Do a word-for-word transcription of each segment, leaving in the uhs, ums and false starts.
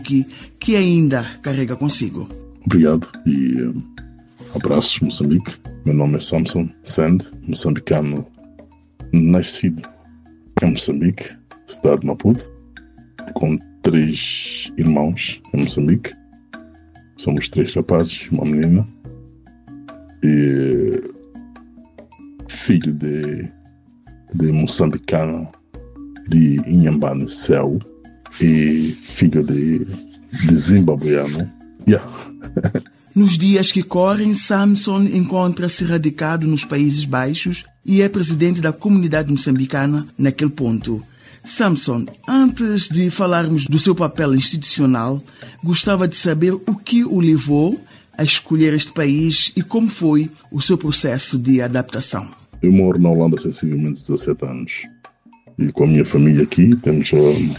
Moçambique que ainda carrega consigo. Obrigado e um, abraços, Moçambique. Meu nome é Samson Sand, moçambicano, nascido em Moçambique, cidade de Maputo, com três irmãos em Moçambique. Somos três rapazes, uma menina, e filho de, de moçambicano de Inhambane Céu e filho de, de zimbabueano. Yeah. Nos dias que correm, Samson encontra-se radicado nos Países Baixos e é presidente da comunidade moçambicana naquele ponto. Samson, antes de falarmos do seu papel institucional, gostava de saber o que o levou a escolher este país e como foi o seu processo de adaptação. Eu moro na Holanda há sensivelmente dezassete anos e com a minha família aqui temos uh,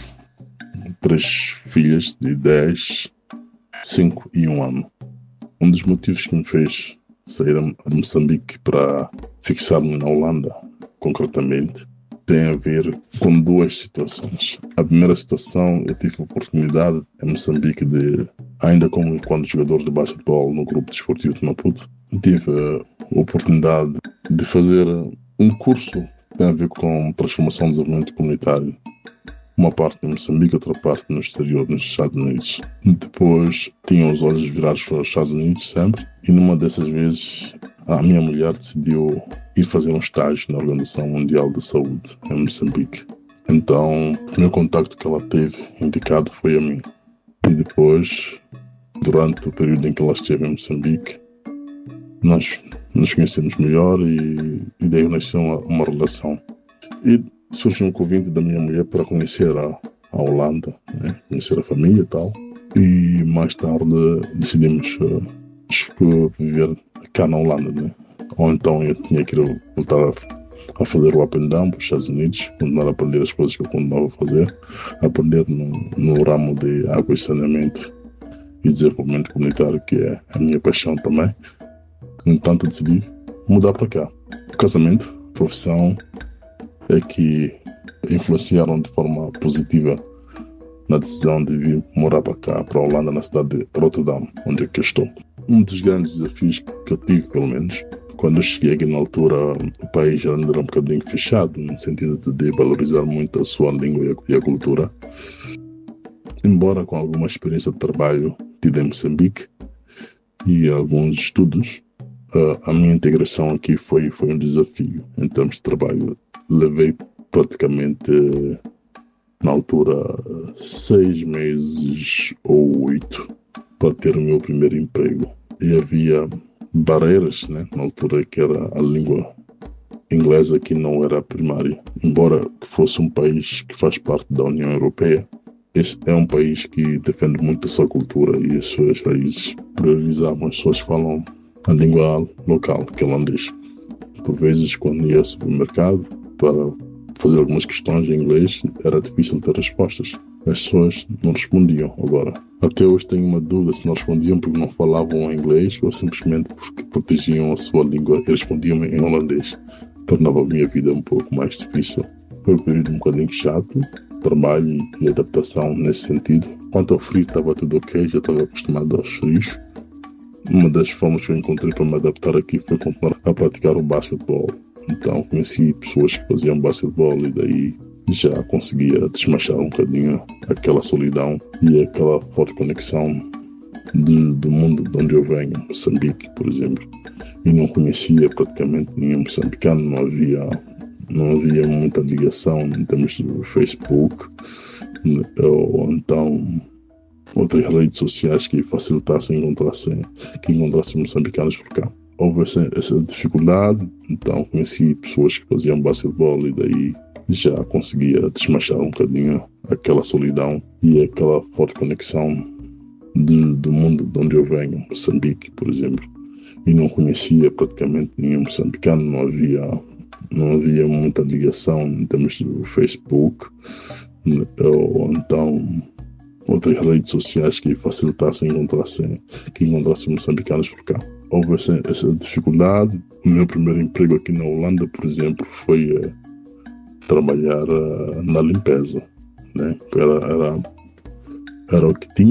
três filhas de dez, cinco e um ano. Um dos motivos que me fez sair de Moçambique para fixar-me na Holanda, concretamente, tem a ver com duas situações. A primeira situação, eu tive a oportunidade em Moçambique de, ainda como quando jogador de basquetebol no grupo desportivo de Maputo, tive a oportunidade de fazer um curso que tem a ver com transformação e desenvolvimento comunitário. Uma parte em Moçambique, outra parte no exterior, nos Estados Unidos. Depois tinha os olhos virados para os Estados Unidos sempre, e numa dessas vezes a minha mulher decidiu ir fazer um estágio na Organização Mundial de Saúde em Moçambique. Então, o primeiro contacto que ela teve indicado foi a mim. E depois, durante o período em que ela esteve em Moçambique, nós nos conhecemos melhor e, e daí nasceu uma, uma relação. E surgiu um convite da minha mulher para conhecer a, a Holanda, né? Conhecer a família e tal. E mais tarde decidimos uh, viver cá na Holanda, né? Ou então eu tinha que ir voltar a, a fazer o up and down para os Estados Unidos, continuar a aprender as coisas que eu continuava a fazer, aprender no, no ramo de água e saneamento e desenvolvimento comunitário, que é a minha paixão também. No entanto, decidi mudar para cá. O casamento, a profissão, é que influenciaram de forma positiva na decisão de vir morar para cá, para a Holanda, na cidade de Rotterdam, onde é que eu estou. Um dos grandes desafios que eu tive, pelo menos, quando eu cheguei aqui na altura, o país ainda era um bocadinho fechado, no sentido de valorizar muito a sua língua e a cultura. Embora com alguma experiência de trabalho tida em Moçambique e alguns estudos, a minha integração aqui foi, foi um desafio em termos de trabalho. Levei praticamente, na altura, seis meses ou oito para ter o meu primeiro emprego. E havia barreiras, né, na altura, que era a língua inglesa, que não era primária. Embora que fosse um país que faz parte da União Europeia, esse é um país que defende muito a sua cultura e as suas raízes. Priorizavam, as pessoas falam a língua local, que é holandês. Por vezes, quando ia ao supermercado para fazer algumas questões em inglês, era difícil ter respostas. As pessoas não respondiam. Agora, até hoje tenho uma dúvida se não respondiam porque não falavam inglês ou simplesmente porque protegiam a sua língua e respondiam em holandês. Tornava a minha vida um pouco mais difícil. Foi um período um bocadinho chato, trabalho e adaptação nesse sentido. Quanto ao frio, estava tudo ok, já estava acostumado aos frios. Uma das formas que eu encontrei para me adaptar aqui foi continuar a praticar o basquetebol. Então conheci pessoas que faziam basquetebol e daí já conseguia desmanchar um bocadinho aquela solidão e aquela forte conexão de, do mundo de onde eu venho, Moçambique, por exemplo. E não conhecia praticamente nenhum moçambicano, não havia, não havia muita ligação em termos de Facebook ou então outras redes sociais que facilitassem encontrar-se, que encontrassem moçambicanos por cá. Houve essa, essa dificuldade, então conheci pessoas que faziam basquetebol e daí já conseguia desmanchar um bocadinho aquela solidão e aquela forte conexão de, do mundo de onde eu venho, Moçambique, por exemplo. E não conhecia praticamente nenhum moçambicano, não havia, não havia muita ligação em termos de Facebook ou então outras redes sociais que facilitassem encontrar-se, que encontrassem moçambicanos por cá. Houve essa, essa dificuldade. O meu primeiro emprego aqui na Holanda, por exemplo, foi uh, trabalhar uh, na limpeza, né? Era, era, era o que tinha.